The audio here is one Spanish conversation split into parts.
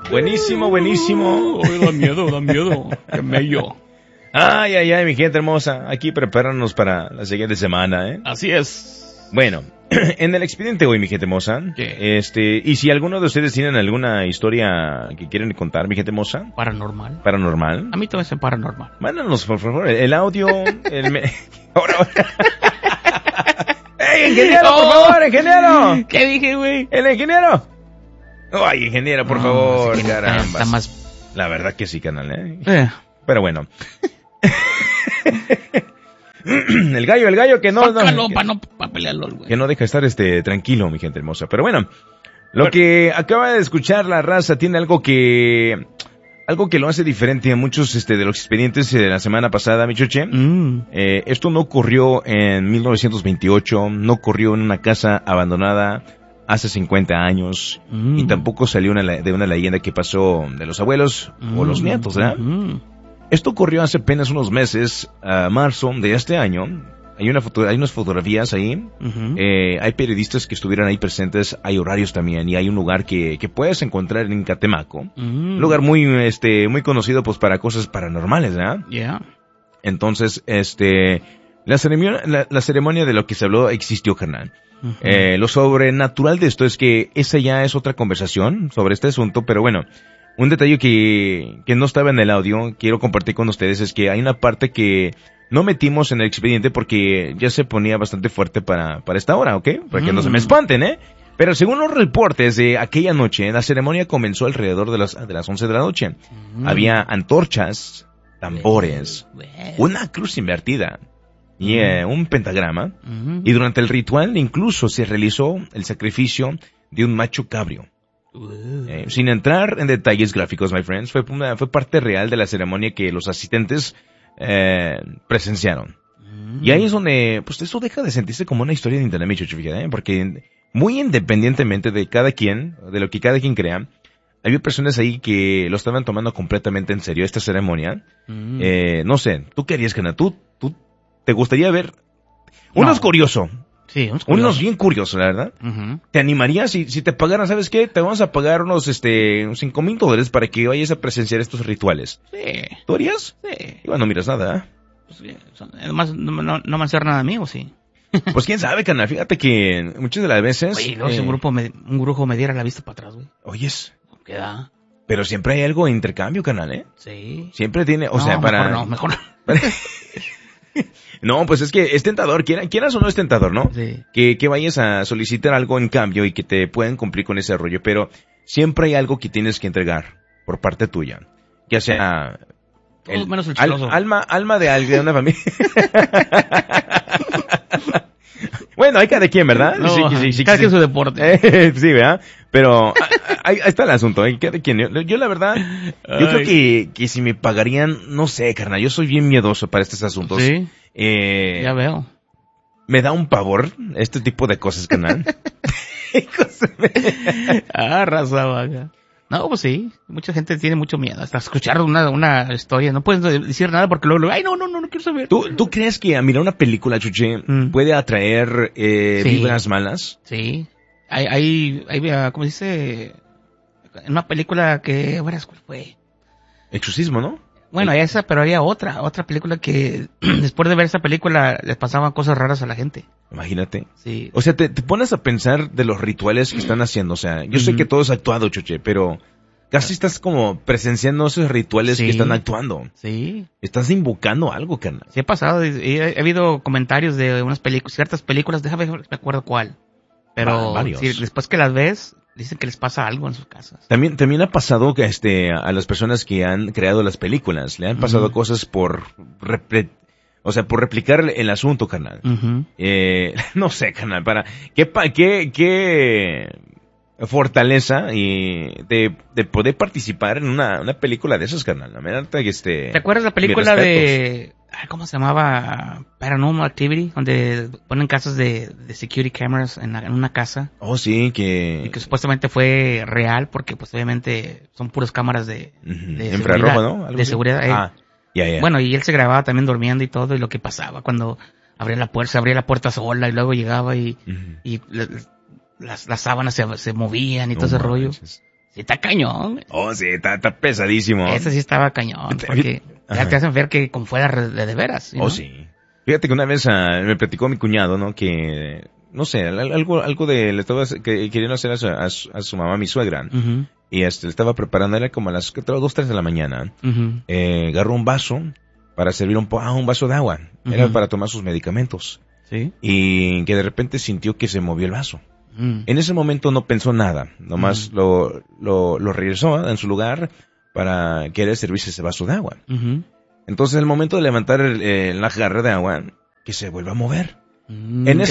Buenísimo, buenísimo. Da miedo. Qué mello. Ay, mi gente hermosa. Aquí preparándonos para la siguiente semana, ¿eh? Así es. Bueno, en el expediente hoy, mi gente hermosa. ¿Qué? Y si alguno de ustedes tienen alguna historia que quieren contar, mi gente hermosa. Paranormal. Paranormal. A mí todo es paranormal. Mándanos, por favor, el audio. Ahora. ¡Ey, ingeniero, por favor, ingeniero! ¿Qué dije, güey? ¡El ingeniero! ¡Ay, ingeniero, por favor! Sí, Caramba. está más... La verdad que sí, canal, Pero bueno. El gallo que no... Sácalo para pelearlo, güey. Que no deja estar tranquilo, mi gente hermosa. Pero bueno, lo que acaba de escuchar la raza tiene algo que lo hace diferente a muchos de los expedientes de la semana pasada, mi choche. Esto no ocurrió en 1928, no ocurrió en una casa abandonada hace 50 años, y tampoco salió de una leyenda que pasó de los abuelos o los nietos, ¿verdad? Esto ocurrió hace apenas unos meses, a marzo de este año. Hay unas fotografías ahí, hay periodistas que estuvieron ahí presentes, hay horarios también, y hay un lugar que puedes encontrar en Catemaco, un lugar muy muy conocido pues para cosas paranormales, ¿verdad? Yeah. Entonces, la ceremonia de lo que se habló existió, carnal. Lo sobrenatural de esto es que esa ya es otra conversación sobre este asunto, pero bueno, un detalle que no estaba en el audio, quiero compartir con ustedes, es que hay una parte que no metimos en el expediente porque ya se ponía bastante fuerte para esta hora, ¿ok? Para que no se me espanten, ¿eh? Pero según los reportes de aquella noche, la ceremonia comenzó alrededor de las 11 de la noche. Había antorchas, tambores, una cruz invertida y un pentagrama. Y durante el ritual incluso se realizó el sacrificio de un macho cabrio. Sin entrar en detalles gráficos, my friends, fue parte real de la ceremonia que los asistentes presenciaron. Y ahí es donde, pues eso deja de sentirse como una historia de internet, mi chucho, fíjate, porque muy independientemente de de lo que cada quien crea, había personas ahí que lo estaban tomando completamente en serio esta ceremonia. No sé, ¿tú qué harías, Cana? ¿Tú te gustaría ver? Uno es curioso. Sí, unos bien curiosos, la verdad. ¿Te animarías si te pagaran, sabes qué? Te vamos a pagar unos $5,000 para que vayas a presenciar estos rituales. Sí. ¿Tú harías? Sí. Igual no miras nada, ¿eh? Pues, además, no me va a hacer nada a mí, ¿o sí? Pues quién sabe, canal. Fíjate que muchas de las veces... Oye, luego si un grupo me diera la vista para atrás, güey. Oyes. ¿Qué da? Pero siempre hay algo de intercambio, canal, ¿eh? Sí. Siempre tiene... Mejor no. No, pues es que es tentador, quieras o no es tentador, ¿no? Sí. Que vayas a solicitar algo en cambio y que te puedan cumplir con ese rollo, pero siempre hay algo que tienes que entregar por parte tuya, ya sea menos el chiloso. alma de alguien, de una familia. Bueno, hay cada quien, ¿verdad? No, sí, cada quien su deporte. Sí, ¿verdad? Pero ahí está el asunto, hay cada quien. Yo la verdad, yo creo que si me pagarían, no sé, carnal, yo soy bien miedoso para estos asuntos. Sí. Ya veo. Me da un pavor este tipo de cosas, carnal. Raza vaga. No, pues sí, mucha gente tiene mucho miedo hasta escuchar una historia, no puedes decir nada porque luego, ay, no quiero saber. ¿Tú crees que a mirar una película, Chuche, puede atraer vibras malas? Sí. Hay, ¿cómo se dice? En una película que, ¿cuál fue? Exorcismo, ¿no? Bueno, esa, pero había otra película que después de ver esa película les pasaban cosas raras a la gente. Imagínate. Sí. O sea, te pones a pensar de los rituales que están haciendo, o sea, yo sé que todo es actuado, Chuche, pero casi estás como presenciando esos rituales que están actuando. Sí. Estás invocando algo, carnal. Sí ha pasado, ha habido comentarios de unas películas, ciertas películas, déjame ver, me acuerdo cuál. Pero sí, después que las ves, dicen que les pasa algo en sus casas. También ha pasado que a las personas que han creado las películas, le han pasado cosas por replicar el asunto, carnal. No sé, carnal, qué fortaleza y de poder participar en una película de esas, carnal. ¿Te acuerdas la película de cómo se llamaba? Paranormal Activity, donde ponen casas de security cameras en una casa? Oh, sí, y que supuestamente fue real porque pues obviamente son puras cámaras de infrarrojo, ¿no? ¿Algo de seguridad. Ya. Bueno, y él se grababa también durmiendo y todo, y lo que pasaba cuando se abría la puerta sola y luego llegaba y las sábanas se movían y todo ese rollo. Sí, está cañón. Oh, sí, está pesadísimo. Ese sí estaba cañón, porque ya te hacen ver que como fuera de veras. ¿Sí, Oh, no? sí. Fíjate que una vez me platicó mi cuñado, ¿no? Que, no sé, algo de, le estaba queriendo hacer a su mamá, mi suegra. Uh-huh. Y le estaba preparando, era como a las 2, 3 de la mañana. Uh-huh. Agarró un vaso para servir un vaso de agua. Uh-huh. Era para tomar sus medicamentos. Sí. Y que de repente sintió que se movió el vaso. En ese momento no pensó nada, nomás lo regresó en su lugar para querer servirse ese vaso de agua. Uh-huh. Entonces, al momento de levantar la jarra de agua, que se vuelva a mover. En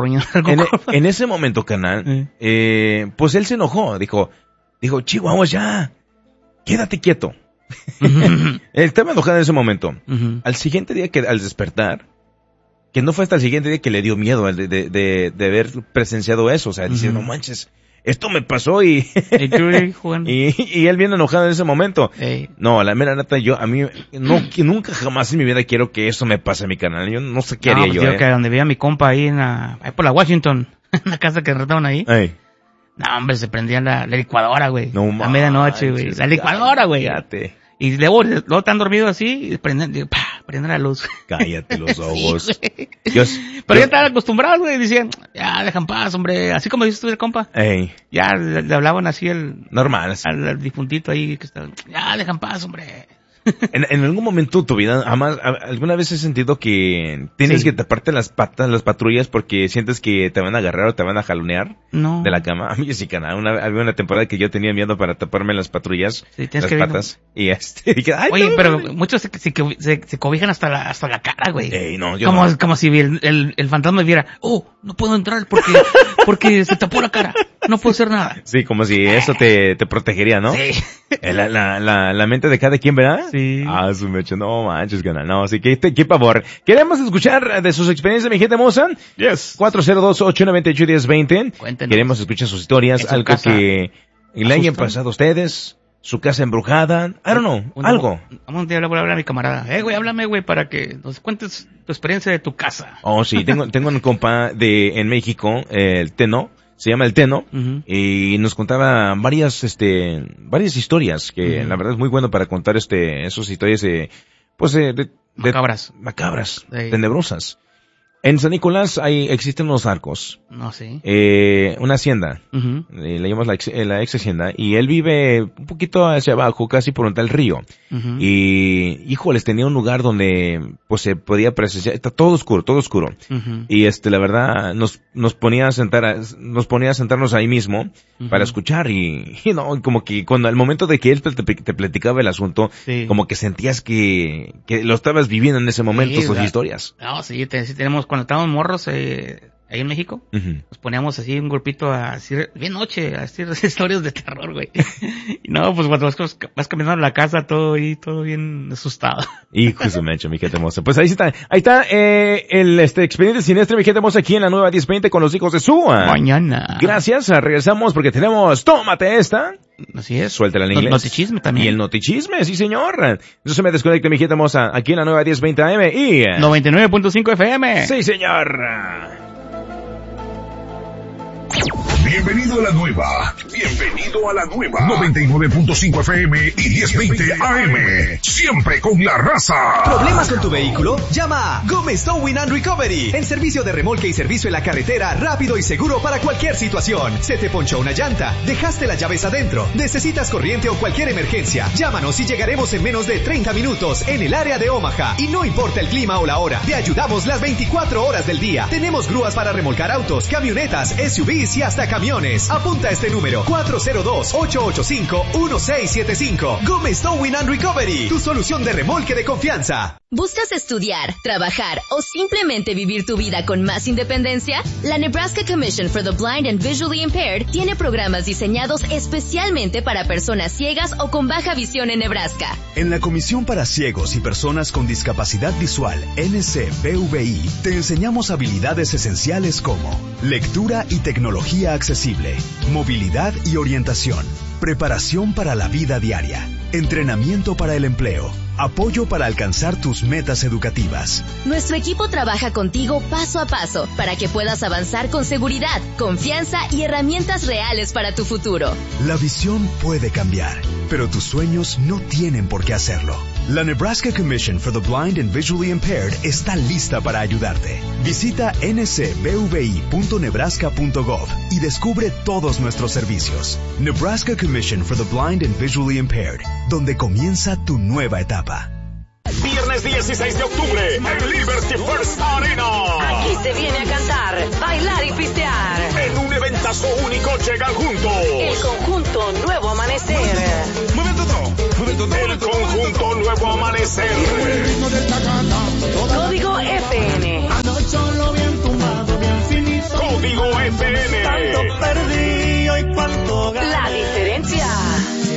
ese momento, carnal, pues él se enojó, dijo, Chihuahua, ya, quédate quieto. Él estaba enojado en ese momento. Uh-huh. Al siguiente día, al despertar, que no fue hasta el siguiente día que le dio miedo de haber presenciado eso, o sea, dice, no manches, esto me pasó y él bien enojado en ese momento. Ey. No, la mera neta, que nunca jamás en mi vida quiero que eso me pase a mi canal. Yo no sé qué haría yo. Que donde vivía mi compa ahí ahí por la Washington, en la casa que rentaban ahí. Ey. No, hombre, se prendía la licuadora, güey. No, a medianoche, güey. La licuadora, güey. Cállate. Y luego están dormidos así, y prenden la luz. Cállate los ojos. Sí, pero ya estaban acostumbrados, güey. Decían, ya, dejan paz, hombre. Así como dices tú, compa. Ey. Ya le hablaban así normal. Al difuntito ahí que estaba, ya, dejan paz, hombre. En algún momento de tu vida, alguna vez has sentido que tienes que taparte las patas, las patrullas, porque sientes que te van a agarrar o te van a jalonear de la cama? A mí sí, canal. Había una temporada que yo tenía miedo para taparme las patrullas, las patas. Y dije, ay, oye, no, pero muchos se cobijan hasta la cara, güey. Ey, no, como si el fantasma viera, no puedo entrar porque se tapó la cara. No puedo hacer nada. Sí, como si eso te protegería, ¿no? Sí. La mente de cada quien, ¿verdad? Sí. Su mecho, no manches, canal. No, así que qué pavor. Queremos escuchar de sus experiencias, mi gente hermosa. Yes. 402-898-1020. Cuéntenos. Queremos escuchar sus historias, algo casa que le hayan pasado a ustedes, su casa embrujada, I don't know, algo. Un día le voy a hablar a mi camarada. Güey, háblame, güey, para que nos cuentes tu experiencia de tu casa. Oh, sí, tengo un compa en México, el Teno. Se llama el Teno, y nos contaba varias historias, que la verdad es muy bueno para contar esas historias macabras, tenebrosas. En San Nicolás existen unos arcos. No, sí. Una hacienda. Le llamamos la ex hacienda. Y él vive un poquito hacia abajo, casi por donde está el río. Y, híjoles, tenía un lugar donde, pues, se podía presenciar. Está todo oscuro. Y la verdad, nos ponía a sentarnos ahí mismo para escuchar. Y no, como que al momento de que él te platicaba el asunto, como que sentías que lo estabas viviendo en ese momento, sus historias. No, sí tenemos, cuando estábamos morros, ahí en México, nos poníamos así un grupito a decir, bien noche, a decir historias de terror, güey. Y no, pues cuando vas caminando en la casa, todo bien asustado. Hijo de su mecho, mi gente hermosa. Pues ahí está, el expediente siniestro, mi gente hermosa, aquí en la nueva 1020 con los hijos de Sua. Mañana. Gracias, regresamos porque tenemos, tómate esta. Así es. Suéltala en inglés. Notichisme también. Y el notichisme, sí señor. No se me desconecte, mi gente hermosa, aquí en la nueva 1020 AM y 99.5 FM. Sí señor. Bienvenido a la nueva 99.5 FM y 1020 AM. Siempre con la raza. ¿Problemas con tu vehículo? Llama a Gómez Towing and Recovery. En servicio de remolque y servicio en la carretera, rápido y seguro para cualquier situación. Se te ponchó una llanta, dejaste las llaves adentro, necesitas corriente o cualquier emergencia. Llámanos y llegaremos en menos de 30 minutos en el área de Omaha. Y no importa el clima o la hora, te ayudamos las 24 horas del día. Tenemos grúas para remolcar autos, camionetas, SUVs y hasta camiones. Apunta este número: 402-885-1675. Gómez Towing and Recovery, tu solución de remolque de confianza. ¿Buscas estudiar, trabajar o simplemente vivir tu vida con más independencia? La Nebraska Commission for the Blind and Visually Impaired tiene programas diseñados especialmente para personas ciegas o con baja visión en Nebraska. En la Comisión para Ciegos y Personas con Discapacidad Visual, NCBVI, te enseñamos habilidades esenciales como lectura y tecnología accesible, movilidad y orientación, preparación para la vida diaria, entrenamiento para el empleo, apoyo para alcanzar tus metas educativas. Nuestro equipo trabaja contigo paso a paso para que puedas avanzar con seguridad, confianza y herramientas reales para tu futuro. La visión puede cambiar, pero tus sueños no tienen por qué hacerlo. La Nebraska Commission for the Blind and Visually Impaired está lista para ayudarte. Visita ncbvi.nebraska.gov y descubre todos nuestros servicios. Nebraska Commission for the Blind and Visually Impaired, donde comienza tu nueva etapa. Viernes 16 de octubre en Liberty First Arena. Aquí se viene a cantar, bailar y pistear. En un eventazo único llegan juntos El conjunto Nuevo Amanecer. El conjunto Nuevo Amanecer,